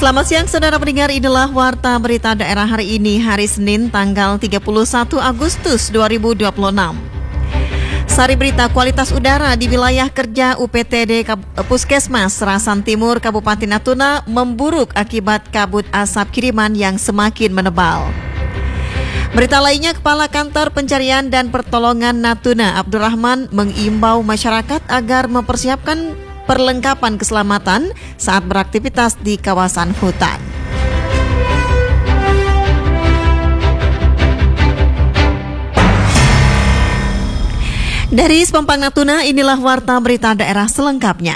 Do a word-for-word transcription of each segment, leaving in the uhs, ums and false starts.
Selamat siang saudara pendengar, inilah Warta Berita Daerah hari ini, hari Senin tanggal tiga puluh satu Agustus dua ribu dua puluh enam. Sari berita kualitas udara di wilayah kerja U P T D Puskesmas Serasan Timur Kabupaten Natuna memburuk akibat kabut asap kiriman yang semakin menebal. Berita lainnya, Kepala Kantor Pencarian dan Pertolongan Natuna Abdurrahman mengimbau masyarakat agar mempersiapkan perlengkapan keselamatan saat beraktivitas di kawasan hutan. Dari Sepampang Natuna, inilah Warta Berita Daerah selengkapnya.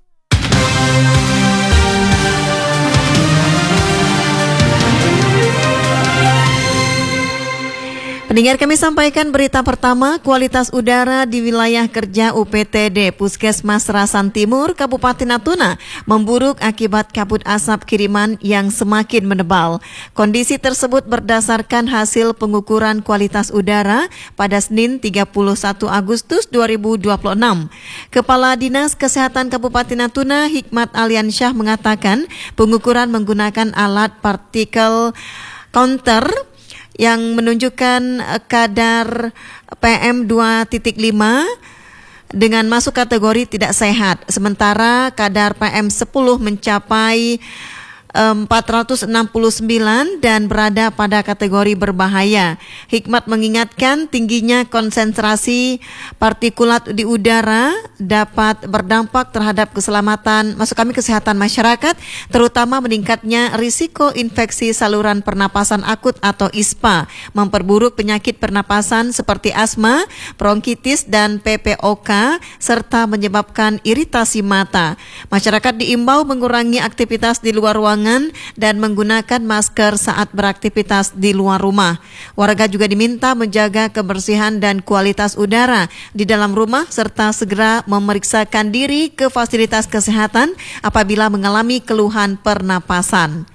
Pendengar, kami sampaikan berita pertama, kualitas udara di wilayah kerja U P T D Puskesmas Serasan Timur Kabupaten Natuna memburuk akibat kabut asap kiriman yang semakin menebal. Kondisi tersebut berdasarkan hasil pengukuran kualitas udara pada Senin tiga puluh satu Agustus dua ribu dua puluh enam. Kepala Dinas Kesehatan Kabupaten Natuna Hikmat Aliansyah mengatakan pengukuran menggunakan alat partikel counter yang menunjukkan kadar P M dua titik lima dengan masuk kategori tidak sehat, sementara kadar P M sepuluh mencapai empat ratus enam puluh sembilan dan berada pada kategori berbahaya. Hikmat mengingatkan tingginya konsentrasi partikulat di udara dapat berdampak terhadap keselamatan, maksud kami kesehatan masyarakat, terutama meningkatnya risiko infeksi saluran pernapasan akut atau I S P A, memperburuk penyakit pernapasan seperti asma, bronkitis, dan P P O K, serta menyebabkan iritasi mata. Masyarakat diimbau mengurangi aktivitas di luar ruangan dan menggunakan masker saat beraktivitas di luar rumah. Warga juga diminta menjaga kebersihan dan kualitas udara di dalam rumah serta segera memeriksakan diri ke fasilitas kesehatan apabila mengalami keluhan pernapasan.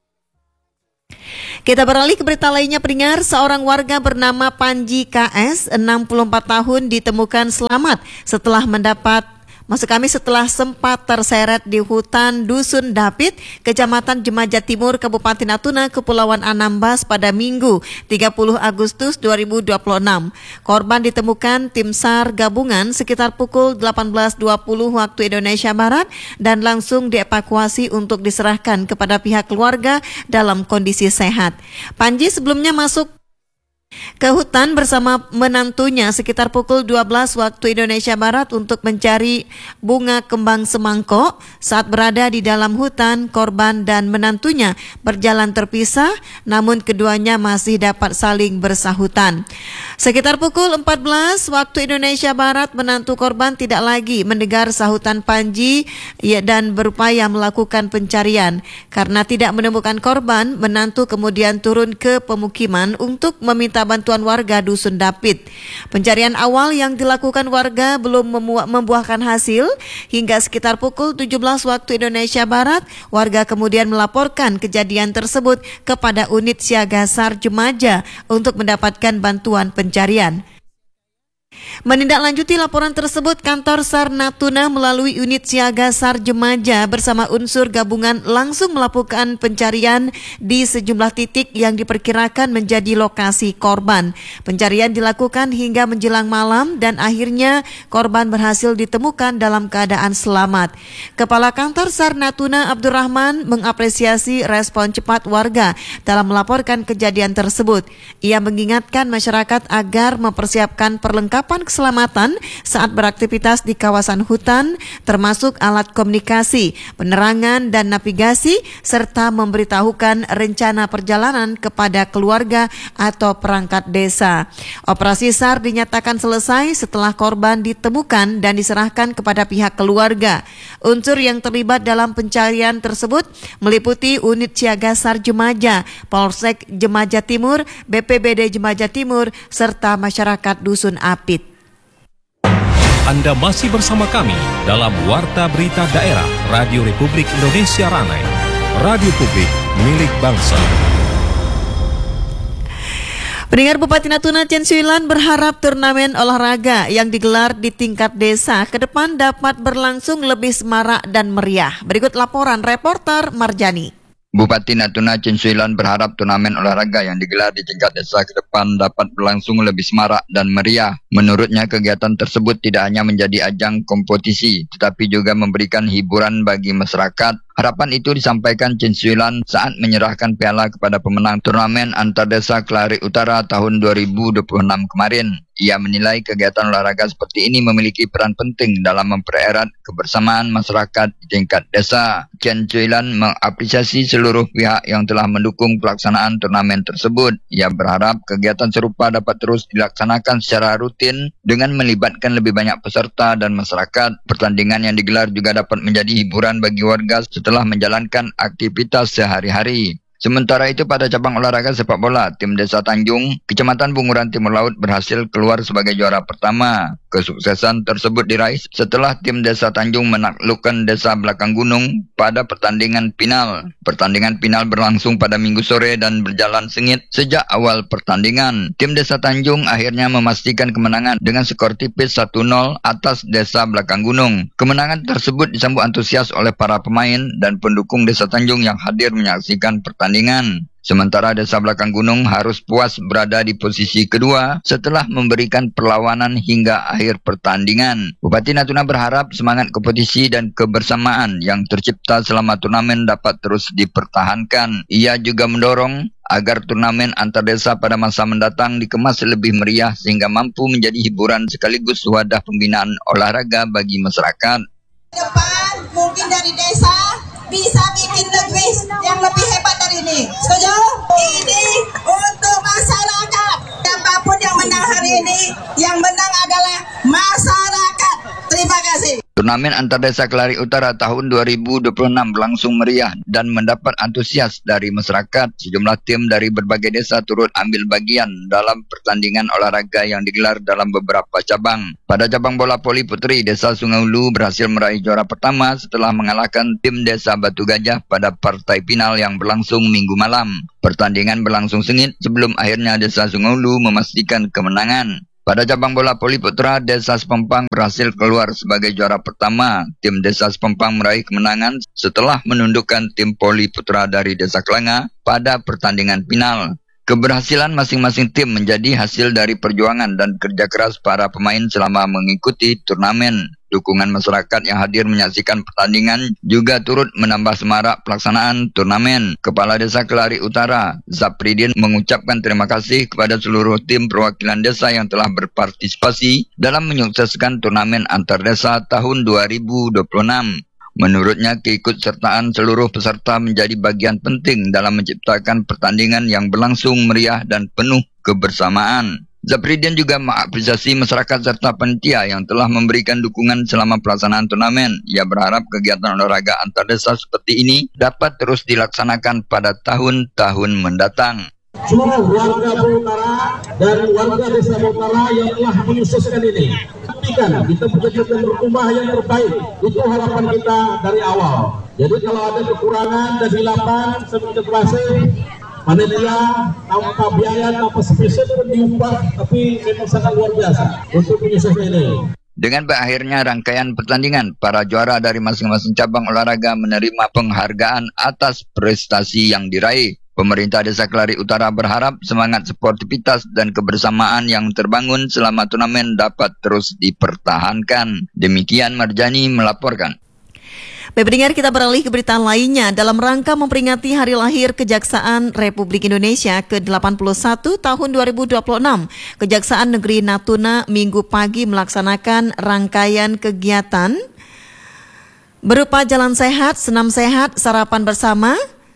Kita beralih ke berita lainnya, pendengar. Seorang warga bernama Panji K S, enam puluh empat tahun, ditemukan selamat setelah mendapat Maksud kami setelah sempat terseret di hutan Dusun Dapit, Kecamatan Jemaja Timur, Kabupaten Natuna, Kepulauan Anambas pada Minggu tiga puluh Agustus dua ribu dua puluh enam. Korban ditemukan tim SAR gabungan sekitar pukul delapan belas dua puluh waktu Indonesia Barat dan langsung dievakuasi untuk diserahkan kepada pihak keluarga dalam kondisi sehat. Panji sebelumnya masuk ke hutan bersama menantunya sekitar pukul dua belas waktu Indonesia Barat untuk mencari bunga kembang semangkok. Saat berada di dalam hutan, korban dan menantunya berjalan terpisah, namun keduanya masih dapat saling bersahutan. Sekitar pukul empat belas waktu Indonesia Barat, menantu korban tidak lagi mendengar sahutan Panji dan berupaya melakukan pencarian. Karena tidak menemukan korban, menantu kemudian turun ke pemukiman untuk meminta bantuan warga Dusun Dapit. Pencarian awal yang dilakukan warga belum membuahkan hasil. Hingga sekitar pukul tujuh belas waktu Indonesia Barat, warga kemudian melaporkan kejadian tersebut kepada unit siaga SAR Jemaja untuk mendapatkan bantuan pencarian. Menindaklanjuti laporan tersebut, kantor SAR Natuna melalui unit siaga SAR Jemaja bersama unsur gabungan langsung melakukan pencarian di sejumlah titik yang diperkirakan menjadi lokasi korban. Pencarian dilakukan hingga menjelang malam dan akhirnya korban berhasil ditemukan dalam keadaan selamat. Kepala kantor SAR Natuna Abdurrahman mengapresiasi respon cepat warga dalam melaporkan kejadian tersebut. Ia mengingatkan masyarakat agar mempersiapkan perlengkapan keselamatan saat beraktivitas di kawasan hutan, termasuk alat komunikasi, penerangan dan navigasi, serta memberitahukan rencana perjalanan kepada keluarga atau perangkat desa. Operasi SAR dinyatakan selesai setelah korban ditemukan dan diserahkan kepada pihak keluarga. Unsur yang terlibat dalam pencarian tersebut meliputi unit siaga SAR Jemaja, Polsek Jemaja Timur, B P B D Jemaja Timur, serta masyarakat Dusun Apit. Anda masih bersama kami dalam Warta Berita Daerah Radio Republik Indonesia Ranai, radio publik milik bangsa. Pendengar, Bupati Natuna Chen Suilan berharap turnamen olahraga yang digelar di tingkat desa ke depan dapat berlangsung lebih semarak dan meriah. Berikut laporan reporter Marjani. Bupati Natuna Chin Suilan berharap turnamen olahraga yang digelar di tingkat desa ke depan dapat berlangsung lebih semarak dan meriah. Menurutnya, kegiatan tersebut tidak hanya menjadi ajang kompetisi, tetapi juga memberikan hiburan bagi masyarakat. Harapan itu disampaikan Chin Suilan saat menyerahkan piala kepada pemenang turnamen antar desa Kelari Utara tahun dua ribu dua puluh enam kemarin. Ia menilai kegiatan olahraga seperti ini memiliki peran penting dalam mempererat kebersamaan masyarakat di tingkat desa. Chin Suilan mengapresiasi seluruh pihak yang telah mendukung pelaksanaan turnamen tersebut. Ia berharap kegiatan serupa dapat terus dilaksanakan secara rutin dengan melibatkan lebih banyak peserta dan masyarakat. Pertandingan yang digelar juga dapat menjadi hiburan bagi warga setelah menjalankan aktivitas sehari-hari. Sementara itu, pada cabang olahraga sepak bola, tim Desa Tanjung, Kecamatan Bunguran Timur Laut berhasil keluar sebagai juara pertama. Kesuksesan tersebut diraih setelah tim Desa Tanjung menaklukkan Desa Belakang Gunung pada pertandingan final. Pertandingan final berlangsung pada Minggu sore dan berjalan sengit sejak awal pertandingan. Tim Desa Tanjung akhirnya memastikan kemenangan dengan skor tipis satu nol atas Desa Belakang Gunung. Kemenangan tersebut disambut antusias oleh para pemain dan pendukung Desa Tanjung yang hadir menyaksikan pertandingan. Pertandingan. Sementara Desa Belakang Gunung harus puas berada di posisi kedua setelah memberikan perlawanan hingga akhir pertandingan. Bupati Natuna berharap semangat kompetisi dan kebersamaan yang tercipta selama turnamen dapat terus dipertahankan. Ia juga mendorong agar turnamen antar desa pada masa mendatang dikemas lebih meriah sehingga mampu menjadi hiburan sekaligus wadah pembinaan olahraga bagi masyarakat. Depan mungkin dari desa bisa bikin negeri yang lebih hebat dari ini. Setuju? Ini untuk masyarakat. Siapapun yang menang hari ini, yang menang adalah masyarakat. Terima kasih. Turnamen antar desa Kelari Utara tahun dua ribu dua puluh enam berlangsung meriah dan mendapat antusias dari masyarakat. Sejumlah tim dari berbagai desa turut ambil bagian dalam pertandingan olahraga yang digelar dalam beberapa cabang. Pada cabang bola voli putri, Desa Sungai Ulu berhasil meraih juara pertama setelah mengalahkan tim Desa Batu Gajah pada partai final yang berlangsung minggu malam. Pertandingan berlangsung sengit sebelum akhirnya Desa Sungai Ulu memastikan kemenangan. Pada cabang bola voli putra, Desa Sepempang berhasil keluar sebagai juara pertama. Tim Desa Sepempang meraih kemenangan setelah menundukkan tim voli putra dari Desa Kelanga pada pertandingan final. Keberhasilan masing-masing tim menjadi hasil dari perjuangan dan kerja keras para pemain selama mengikuti turnamen. Dukungan masyarakat yang hadir menyaksikan pertandingan juga turut menambah semarak pelaksanaan turnamen. Kepala Desa Kelari Utara, Zapridin, mengucapkan terima kasih kepada seluruh tim perwakilan desa yang telah berpartisipasi dalam menyukseskan turnamen antar desa tahun dua ribu dua puluh enam. Menurutnya, keikutsertaan seluruh peserta menjadi bagian penting dalam menciptakan pertandingan yang berlangsung meriah dan penuh kebersamaan. Zapridin juga mengapresiasi masyarakat serta panitia yang telah memberikan dukungan selama pelaksanaan turnamen. Ia berharap kegiatan olahraga antar desa seperti ini dapat terus dilaksanakan pada tahun-tahun mendatang. Seluruh warga Utara dan warga Desa Utara yang telah menyukseskan ini, pastikan kita menjadikan rumah yang terbaik. Itu harapan kita dari awal. Jadi kalau ada kekurangan dan hilapan seperti klasik, panitia tanpa biaya, tanpa spesial pun diubah, tapi memang sangat luar biasa untuk menyukseskan ini. Dengan berakhirnya rangkaian pertandingan, para juara dari masing-masing cabang olahraga menerima penghargaan atas prestasi yang diraih. Pemerintah Desa Kelari Utara berharap semangat sportivitas dan kebersamaan yang terbangun selama turnamen dapat terus dipertahankan. Demikian Marjani melaporkan. Baik pendengar, kita beralih ke berita lainnya. Dalam rangka memperingati Hari Lahir Kejaksaan Republik Indonesia ke delapan puluh satu tahun dua ribu dua puluh enam, Kejaksaan Negeri Natuna Minggu pagi melaksanakan rangkaian kegiatan berupa jalan sehat, senam sehat, sarapan bersama,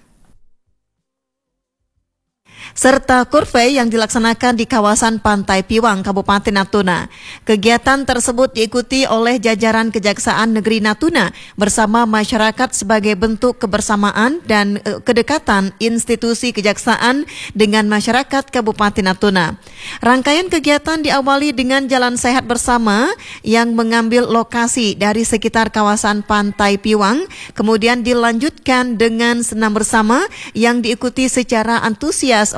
serta kurvey yang dilaksanakan di kawasan Pantai Piwang, Kabupaten Natuna. Kegiatan tersebut diikuti oleh jajaran Kejaksaan Negeri Natuna bersama masyarakat sebagai bentuk kebersamaan dan kedekatan institusi kejaksaan dengan masyarakat Kabupaten Natuna. Rangkaian kegiatan diawali dengan jalan sehat bersama yang mengambil lokasi dari sekitar kawasan Pantai Piwang, kemudian dilanjutkan dengan senam bersama yang diikuti secara antusias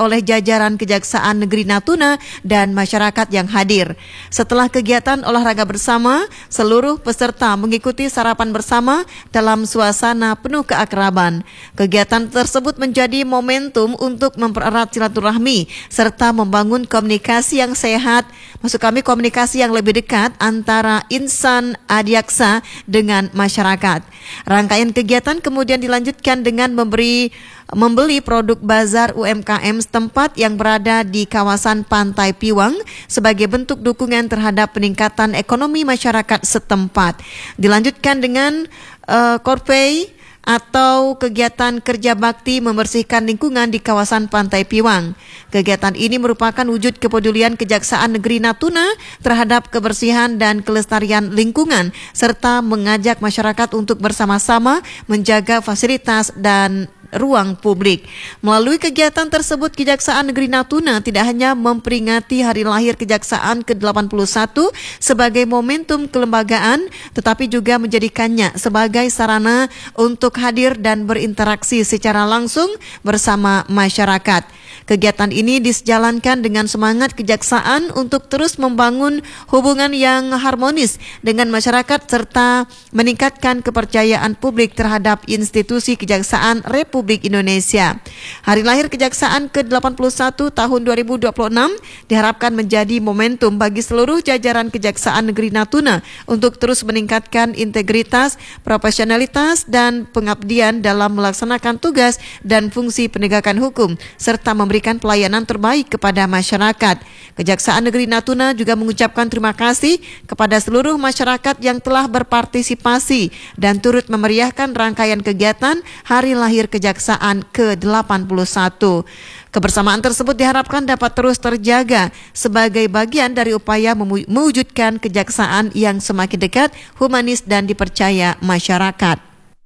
oleh jajaran Kejaksaan Negeri Natuna dan masyarakat yang hadir. Setelah kegiatan olahraga bersama, seluruh peserta mengikuti sarapan bersama dalam suasana penuh keakraban. Kegiatan tersebut menjadi momentum untuk mempererat silaturahmi serta membangun komunikasi yang sehat, maksud kami komunikasi yang lebih dekat antara insan adiaksa dengan masyarakat. Rangkaian kegiatan kemudian dilanjutkan dengan memberi membeli produk bazar U M K M setempat yang berada di kawasan Pantai Piwang sebagai bentuk dukungan terhadap peningkatan ekonomi masyarakat setempat. Dilanjutkan dengan uh, korpay atau kegiatan kerja bakti membersihkan lingkungan di kawasan Pantai Piwang. Kegiatan ini merupakan wujud kepedulian Kejaksaan Negeri Natuna terhadap kebersihan dan kelestarian lingkungan serta mengajak masyarakat untuk bersama-sama menjaga fasilitas dan ruang publik. Melalui kegiatan tersebut, Kejaksaan Negeri Natuna tidak hanya memperingati hari lahir Kejaksaan ke delapan puluh satu sebagai momentum kelembagaan, tetapi juga menjadikannya sebagai sarana untuk hadir dan berinteraksi secara langsung bersama masyarakat. Kegiatan ini disejalankan dengan semangat Kejaksaan untuk terus membangun hubungan yang harmonis dengan masyarakat serta meningkatkan kepercayaan publik terhadap institusi Kejaksaan Republik Indonesia. Hari lahir Kejaksaan ke delapan puluh satu tahun dua ribu dua puluh enam diharapkan menjadi momentum bagi seluruh jajaran Kejaksaan Negeri Natuna untuk terus meningkatkan integritas, profesionalitas, dan pengabdian dalam melaksanakan tugas dan fungsi penegakan hukum serta memberikan pelayanan terbaik kepada masyarakat. Kejaksaan Negeri Natuna juga mengucapkan terima kasih kepada seluruh masyarakat yang telah berpartisipasi dan turut memeriahkan rangkaian kegiatan Hari Lahir Kejaksaan ke delapan puluh satu. Kebersamaan tersebut diharapkan dapat terus terjaga sebagai bagian dari upaya mewujudkan kejaksaan yang semakin dekat, humanis, dan dipercaya masyarakat.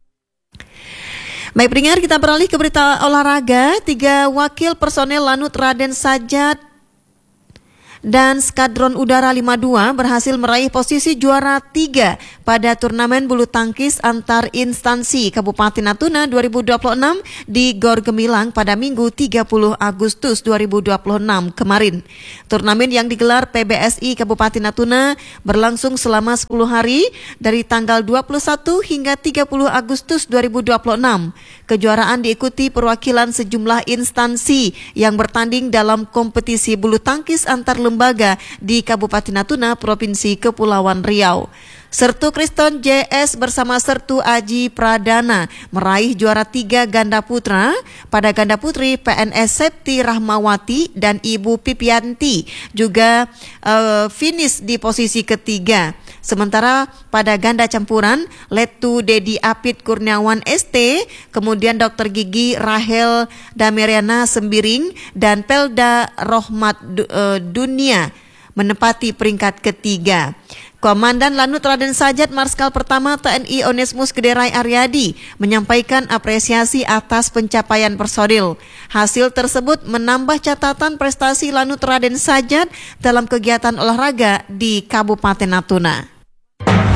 Baik pendengar, kita beralih ke berita olahraga. Tiga wakil personel Lanut Raden Sajat dan Skadron Udara lima puluh dua berhasil meraih posisi juara tiga pada turnamen bulu tangkis antar instansi Kabupaten Natuna dua ribu dua puluh enam di Gor Gemilang pada Minggu tiga puluh Agustus dua ribu dua puluh enam kemarin. Turnamen yang digelar P B S I Kabupaten Natuna berlangsung selama sepuluh hari dari tanggal dua puluh satu hingga tiga puluh Agustus dua ribu dua puluh enam. Kejuaraan diikuti perwakilan sejumlah instansi yang bertanding dalam kompetisi bulu tangkis antar lembaga di Kabupaten Natuna, Provinsi Kepulauan Riau. Sertu Kriston J S bersama Sertu Aji Pradana meraih juara tiga ganda putra. Pada ganda putri, P N S Septi Rahmawati dan Ibu Pipianti juga uh, finish di posisi ketiga. Sementara pada ganda campuran, Letu Dedi Apit Kurniawan S T, kemudian Dokter Gigi Rahel Dameriana Sembiring, dan Pelda Rohmat uh, Dunia menempati peringkat ketiga. Komandan Lanut Raden Sajat Marskal Pertama T N I Onesmus Gederai Aryadi menyampaikan apresiasi atas pencapaian personil. Hasil tersebut menambah catatan prestasi Lanut Raden Sajat dalam kegiatan olahraga di Kabupaten Natuna.